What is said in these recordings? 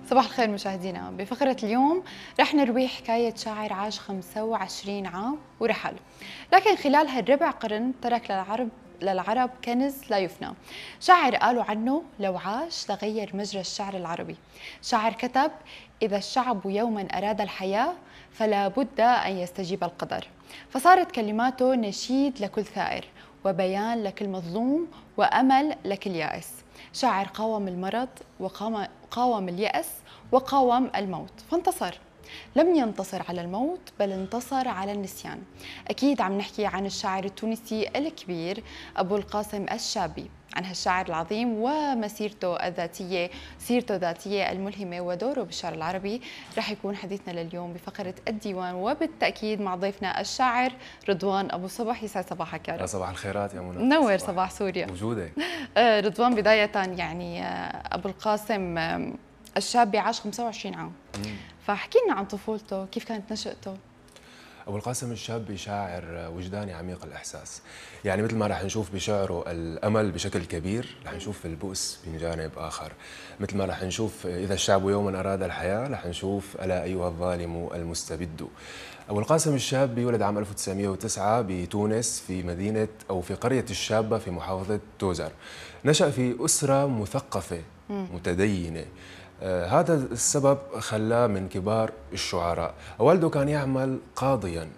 صباح الخير مشاهدينا. بفقرة اليوم رح نروي حكاية شاعر عاش 25 عام ورحل، لكن خلال هالربع قرن ترك للعرب كنز لا يفنى. شاعر قالوا عنه لو عاش لغير مجرى الشعر العربي. شاعر كتب: إذا الشعب يوما أراد الحياة فلا بد أن يستجيب القدر. فصارت كلماته نشيد لكل ثائر، وبيان لكل مظلوم، وأمل لكل يائس. شاعر قاوم المرض وقاوم اليأس وقاوم الموت فانتصر. لم ينتصر على الموت بل انتصر على النسيان. أكيد عم نحكي عن الشاعر التونسي الكبير أبو القاسم الشابي، عن هالشاعر العظيم ومسيرته الذاتية، سيرته الذاتية الملهمة ودوره بالشعر العربي. رح يكون حديثنا لليوم بفقرة الديوان، وبالتأكيد مع ضيفنا الشاعر رضوان أبو صبح. يسعد صباحك يا رب. صباح الخيرات يا منى. منور صباح سوريا. وجودك. رضوان، بداية يعني أبو القاسم الشابي عاش 25 عام، فاحكي لنا عن طفولته، كيف كانت نشأته؟ أبو القاسم الشابي شاعر وجداني عميق الإحساس، يعني مثل ما رح نشوف بشعره الأمل بشكل كبير، رح نشوف البؤس من جانب آخر. مثل ما رح نشوف إذا الشعب يوما أراد الحياة، رح نشوف ألا أيها الظالم المستبد. أبو القاسم الشابي ولد عام 1909 بتونس، في مدينة أو في قرية الشابة في محافظة توزر. نشأ في أسرة مثقفة متدينة. هذا السبب خلاه من كبار الشعراء. والده كان يعمل قاضيا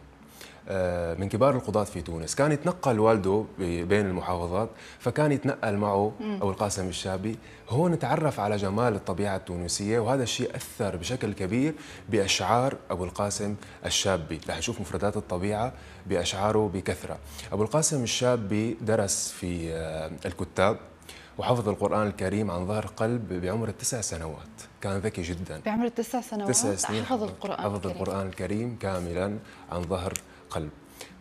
من كبار القضاة في تونس. كان يتنقل والده بين المحافظات، فكان يتنقل معه أبو القاسم الشابي. هون تعرف على جمال الطبيعة التونسية، وهذا الشيء أثر بشكل كبير بأشعار أبو القاسم الشابي. رح نشوف مفردات الطبيعة بأشعاره بكثرة. أبو القاسم الشابي درس في الكتاب، وحفظ القرآن الكريم عن ظهر قلب بعمر 9 سنوات. كان ذكي جدا. بعمر 9 سنوات 9 سنين حفظ القرآن حفظ الكريم. القرآن الكريم كاملا عن ظهر قلب.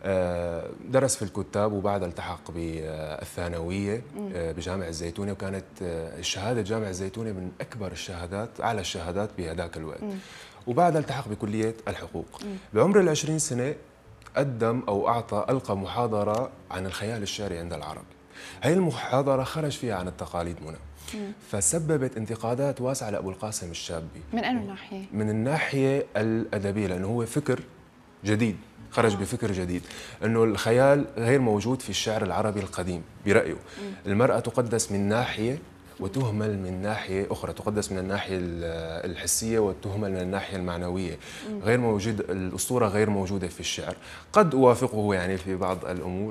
درس في الكتاب، وبعد التحق بالثانوية بجامع الزيتونة، وكانت الشهادة جامع الزيتونة من أكبر الشهادات، أعلى الشهادات بهذاك الوقت. وبعد التحق بكلية الحقوق. بعمر 20 سنة قدم أو ألقى محاضرة عن الخيال الشعري عند العرب. هي المحاضرة خرج فيها عن التقاليد منى، فسببت انتقادات واسعة لأبو القاسم الشابي. من أي ناحية؟ من الناحية الأدبية، لأنه هو فكر جديد، خرج بفكر جديد، أنه الخيال غير موجود في الشعر العربي القديم برأيه. المرأة تقدس من ناحية وتهمل من ناحية أخرى، تقدس من الناحية الحسية وتهمل من الناحية المعنوية. غير موجود، الأسطورة غير موجودة في الشعر. قد أوافقه يعني في بعض الأمور.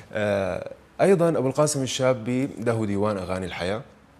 أيضا أبو القاسم الشابي له ديوان أغاني الحياة،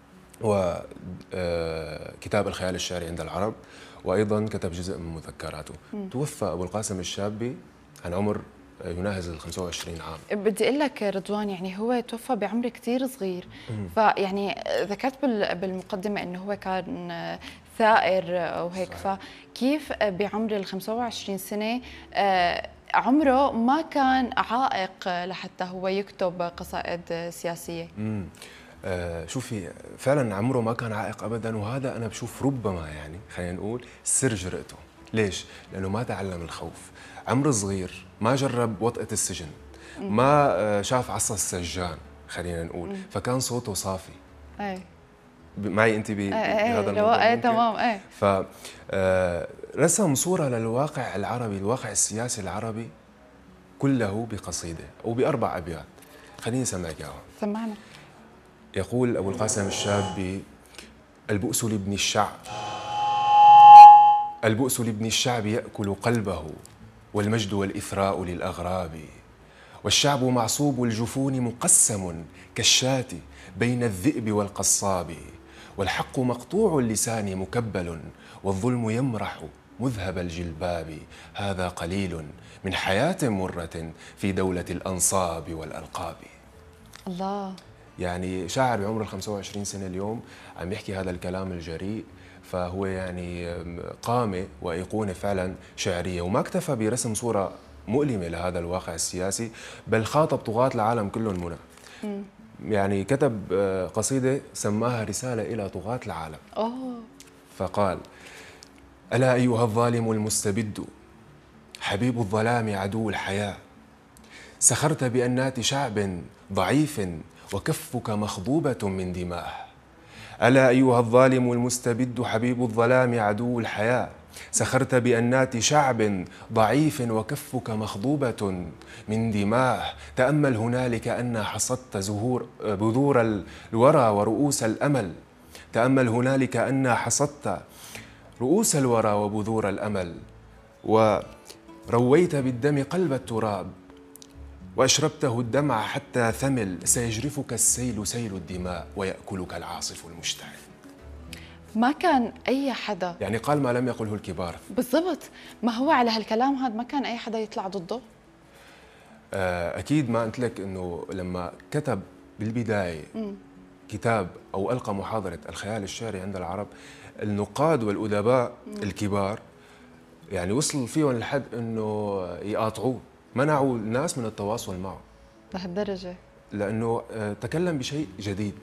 وكتاب الخيال الشعري عند العرب، وأيضا كتب جزء من مذكراته. توفى أبو القاسم الشابي عن عمر يناهز ال 25 عام. بدي أقول لك رضوان، يعني هو توفى بعمر كثير صغير. فيعني ذكرت بالمقدمة إنه هو كان ثائر وهيك، فكيف بعمر ال 25 سنة عمره ما كان عائق لحتى هو يكتب قصائد سياسية؟ شوفي، فعلا عمره ما كان عائق ابدا، وهذا انا بشوف ربما يعني خلينا نقول سر جرأته. ليش؟ لانه ما تعلم الخوف. عمر صغير، ما جرب وطأة السجن، ما شاف عصا السجان خلينا نقول، فكان صوته صافي. اي معي انت بهذا الموضوع؟ اي تمام. اي فرسم صورة للواقع العربي، الواقع السياسي العربي كله بقصيدة أو بأربع أبيات. خليني أسمعك إياها. سمعنا. يقول أبو القاسم الشابي: البؤس لابن الشعب، البؤس لابن الشعب يأكل قلبه، والمجد والإثراء للأغراب، والشعب معصوب الجفون مقسم كالشاة بين الذئب والقصاب، والحق مقطوع اللسان مكبل، والظلم يمرح مذهب الجلباب. هذا قليل من حياة مرة في دولة الأنصاب والألقاب. الله. يعني شاعر بعمر ال 25 سنة اليوم عم يحكي هذا الكلام الجريء، فهو يعني قامة وأيقونة فعلا شعرية. وما اكتفى برسم صورة مؤلمة لهذا الواقع السياسي، بل خاطب طغاة العالم كلهم منى. يعني كتب قصيدة سماها رسالة إلى طغاة العالم. فقال: ألا أيها الظالم المستبد، حبيب الظلام عدو الحياة، سخرت بأنات شعب ضعيف وكفك مخضوبة من دماه، ألا أيها الظالم المستبد حبيب الظلام عدو الحياة، سخرت بأنات شعب ضعيف وكفك مخضوبة من دماء. تأمل هنالك أن حصدت بذور الورى ورؤوس الأمل. تأمل هنالك أن حصدت رؤوس الورى وبذور الأمل، ورويت بالدم قلب التراب وأشربته الدمع حتى ثمل. سيجرفك السيل سيل الدماء ويأكلك العاصف المشتعل. ما كان أي حدا، يعني قال ما لم يقله الكبار. بالضبط، ما هو على هالكلام هذا ما كان أي حدا يطلع ضده. أكيد ما قلت لك أنه لما كتب بالبداية كتاب أو ألقى محاضرة الخيال الشعري عند العرب، النقاد والأدباء الكبار يعني وصل فيهم لحد أنه يقاطعوه، منعوا الناس من التواصل معه لهالدرجة، لأنه تكلم بشيء جديد.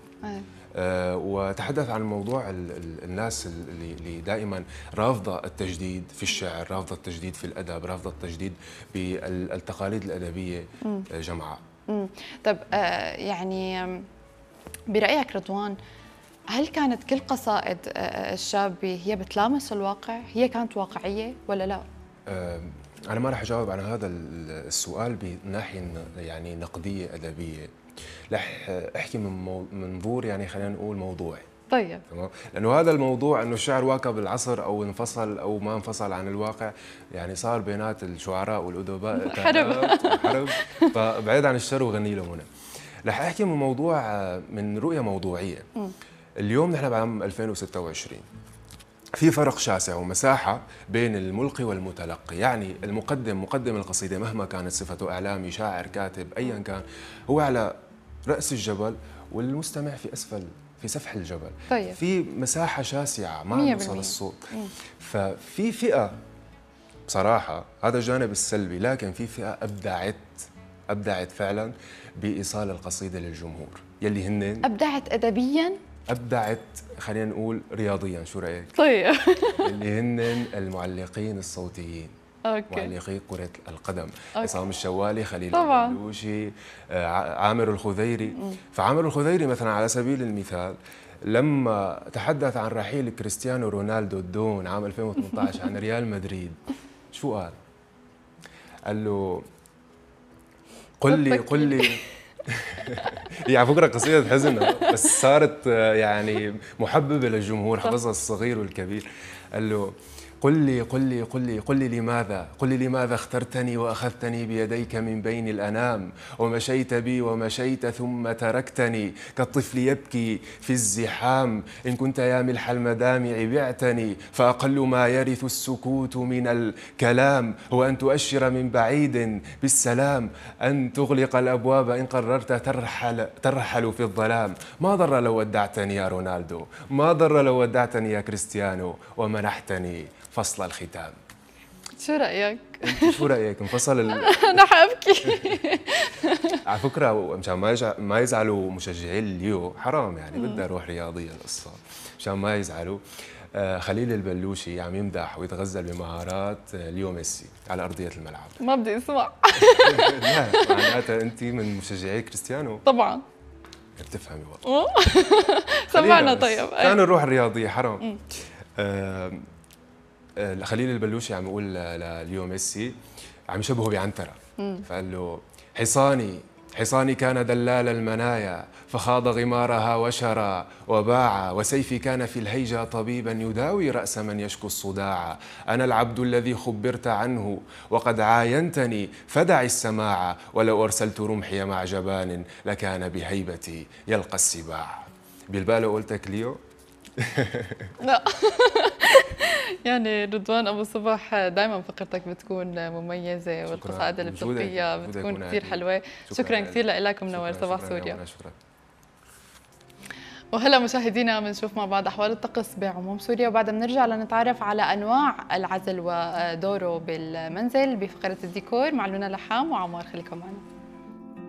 وتحدث عن موضوع الناس اللي دائما رافضة التجديد في الشعر، رافضة التجديد في الأدب، رافضة التجديد بالتقاليد الأدبية جمعاء. طب يعني برأيك رضوان، هل كانت كل قصائد الشابة هي بتلامس الواقع؟ هي كانت واقعية ولا لا؟ أنا ما راح أجاوب على هذا السؤال بناحية يعني نقدية أدبية، رح أحكي من منظور يعني خلينا نقول موضوعي. طيب، تمام، لأنه هذا الموضوع أنه الشعر واكب العصر أو انفصل أو ما انفصل عن الواقع، يعني صار بينات الشعراء والأدباء حرب فبعيد عن الشر وغني له هنا. رح أحكي من موضوع من رؤية موضوعية. اليوم نحن بعام 2026، في فرق شاسع ومساحة بين الملقي والمتلقي. يعني مقدم القصيدة مهما كانت صفته، إعلامي، شاعر، كاتب، أيا كان، هو على رأس الجبل والمستمع في أسفل في سفح الجبل. طيب. في مساحة شاسعة ما يوصل الصوت. ففي فئة بصراحة، هذا الجانب السلبي، لكن في فئة أبدعت فعلا بإيصال القصيدة للجمهور، يلي هن أبدعت أدبيا، أبدعت خلينا نقول رياضيا. شو رأيك؟ طيب. اللي هن المعلقين الصوتيين، معلقي كرة القدم، عصام الشوالي، خليل البلوشي، عامر الخذيري. فعامر الخذيري مثلا على سبيل المثال لما تحدث عن رحيل كريستيانو رونالدو الدون عام 2018 عن ريال مدريد، شو قال؟ قال له قل لي هي على فكرة قصيدة حزن بس صارت يعني محببة للجمهور، حفظها الصغير والكبير. قال له قل لي لماذا اخترتني وأخذتني بيديك من بين الأنام، ومشيت بي ومشيت ثم تركتني كالطفل يبكي في الزحام. إن كنت يا ملح المدامع بعتني، فأقل ما يرث السكوت من الكلام هو أن تؤشر من بعيد بالسلام، أن تغلق الأبواب إن قررت ترحل في الظلام. ما ضر لو ودعتني يا رونالدو، ما ضر لو ودعتني يا كريستيانو ومنحتني فصل الختام. شو رأيك؟ شو رأيك؟ انفصل أنا حأبكي. على فكرة مشان ما يزعلوا مشجعي اليو، حرام يعني بدي أروح رياضية القصة مشان ما يزعلوا. خليل البلوشي عم يمدح ويتغزل بمهارات ليو ميسي على أرضية الملعب. ما بدي أسمع. لا معناتها أنت من مشجعي كريستيانو طبعا. بتفهمي والله. سمعنا طيب. كان نروح الرياضية حرام. خليل البلوشي عم يقول لليو ميسي، عم يشبهه بعنترة، فقال له حصاني كان دلال المنايا، فخاض غمارها وشرى وباع، وسيفي كان في الهيجا طبيبا يداوي رأس من يشكو الصداع. أنا العبد الذي خبرت عنه وقد عاينتني، فدع السماع، ولو أرسلت رمحي مع جبان لكان بهيبتي يلقى السباع. بالبالو قلتك ليو؟ لا. يعني رضوان أبو صبح دائما فقرتك بتكون مميزة، والقصائد اللي بتلقيها بتكون كثير حلوة. شكرا كثير لك، منور صباح سوريا. وهلا مشاهدينا بنشوف مع بعض أحوال الطقس بعموم سوريا، وبعدها بنرجع لنتعرف على أنواع العزل ودوره بالمنزل بفقرة الديكور مع لونا لحام وعمار. خليكم معنا.